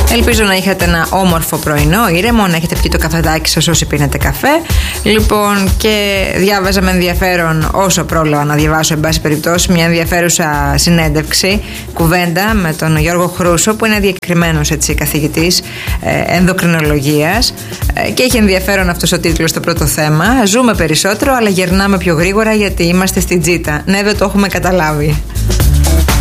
Ελπίζω να είχατε ένα όμορφο πρωινό, ήρεμο, να έχετε πιει το καφεδάκι σας όσοι πίνετε καφέ. Λοιπόν, και διάβαζα με ενδιαφέρον, όσο πρόλαβα να διαβάσω, εν πάση περιπτώσει, μια ενδιαφέρουσα συνέντευξη, κουβέντα με τον Γιώργο Χρούσο, που είναι διακεκριμένος καθηγητής ενδοκρινολογίας, και έχει ενδιαφέρον αυτός ο τίτλος στο πρώτο θέμα. Ζούμε περισσότερο, αλλά γερνάμε πιο γρήγορα γιατί είμαστε στην τζίτα. Ναι, δεν το έχουμε καταλάβει.